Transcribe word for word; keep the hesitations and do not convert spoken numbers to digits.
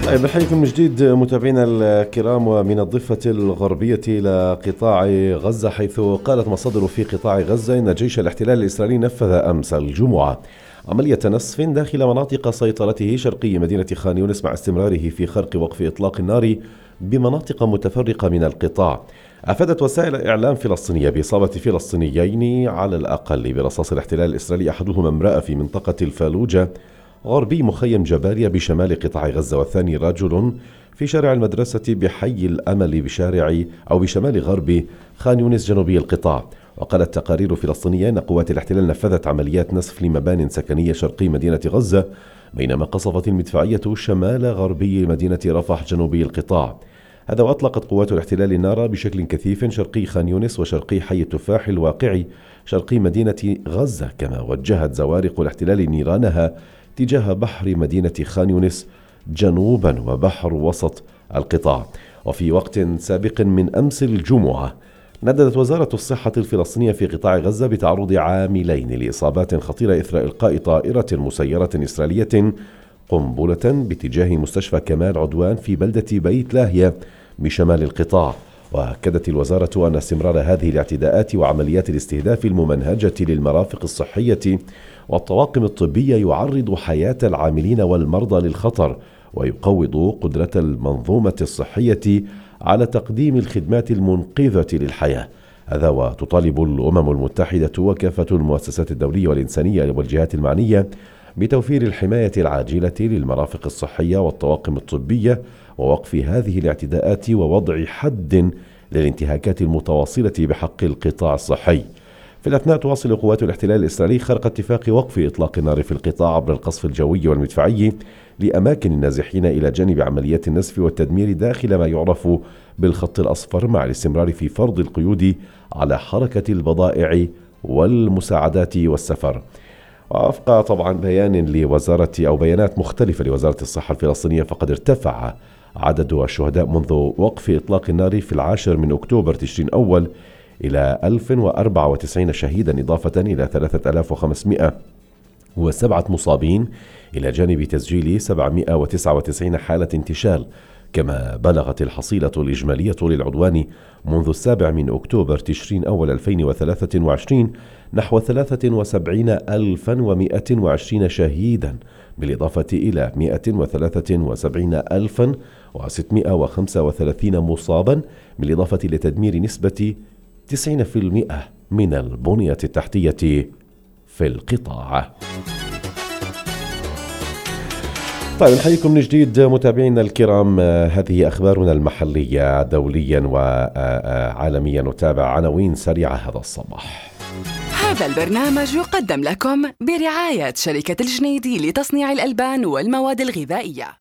طيب نحييكم من جديد متابعينا الكرام، ومن الضفة الغربية إلى قطاع غزة، حيث قالت مصادر في قطاع غزة إن جيش الاحتلال الإسرائيلي نفذ أمس الجمعة عملية نصف داخل مناطق سيطرته شرقي مدينة خان يونس، مع استمراره في خرق وقف إطلاق النار بمناطق متفرقة من القطاع. أفادت وسائل إعلام فلسطينية بإصابة فلسطينيين على الأقل برصاص الاحتلال الإسرائيلي، أحدهما امرأة في منطقة الفالوجة غربي مخيم جباليا بشمال قطاع غزة، والثاني رجل في شارع المدرسة بحي الأمل بشارع أو بشمال غرب خان يونس جنوبي القطاع. وقالت تقارير فلسطينية أن قوات الاحتلال نفذت عمليات نسف لمبان سكنية شرقي مدينة غزة، بينما قصفت المدفعية شمال غربي مدينة رفح جنوبي القطاع. هذا وأطلقت قوات الاحتلال النار بشكل كثيف شرقي خان يونس وشرقي حي التفاح الواقعي شرقي مدينة غزة، كما وجهت زوارق الاحتلال نيرانها تجاه بحر مدينة خان يونس جنوبا وبحر وسط القطاع. وفي وقت سابق من أمس الجمعة نددت وزارة الصحة الفلسطينية في قطاع غزة بتعرض عاملين لإصابات خطيرة إثر إلقاء طائرة مسيرة إسرائيلية قنبلة باتجاه مستشفى كمال عدوان في بلدة بيت لاهية بشمال القطاع. وأكدت الوزارة أن استمرار هذه الاعتداءات وعمليات الاستهداف الممنهجة للمرافق الصحية والطواقم الطبية يعرض حياة العاملين والمرضى للخطر، ويقوض قدرة المنظومة الصحية على تقديم الخدمات المنقذة للحياة. هذا وتطالب الأمم المتحدة وكافة المؤسسات الدولية والإنسانية والجهات المعنية بتوفير الحماية العاجلة للمرافق الصحية والطواقم الطبية، ووقف هذه الاعتداءات ووضع حد للانتهاكات المتواصلة بحق القطاع الصحي. في الأثناء تواصل قوات الاحتلال الإسرائيلي خرق اتفاق وقف إطلاق النار في القطاع عبر القصف الجوي والمدفعي لأماكن النازحين إلى جانب عمليات النسف والتدمير داخل ما يعرف بالخط الأصفر، مع الاستمرار في فرض القيود على حركة البضائع والمساعدات والسفر. ووفق طبعا بيان لوزارة أو بيانات مختلفة لوزارة الصحة الفلسطينية، فقد ارتفع عدد الشهداء منذ وقف إطلاق النار في العاشر من أكتوبر تشرين أول إلى ألف وأربعة وتسعين شهيدا، إضافة إلى ثلاثة آلاف وخمسمائة وسبعة مصابين، إلى جانب تسجيل سبعمائة وتسعة وتسعين حالة انتشال. كما بلغت الحصيلة الإجمالية للعدوان منذ السابع من أكتوبر تشرين أول ألفين وثلاثة وعشرين نحو ثلاثة وسبعين ألفا ومائة وعشرين شهيدا، بالإضافة إلى مائة وثلاثة وسبعين ألفا وستمائة وخمسة وثلاثين مصابا، بالإضافة إلى تدمير نسبة تسعين بالمئة من البنية التحتية في القطاع. طيب نحييكم من جديد متابعينا الكرام، هذه أخبارنا المحلية دوليا وعالميا. نتابع عناوين سريعة هذا الصباح. هذا البرنامج يقدم لكم برعاية شركة الجنيدي لتصنيع الألبان والمواد الغذائية.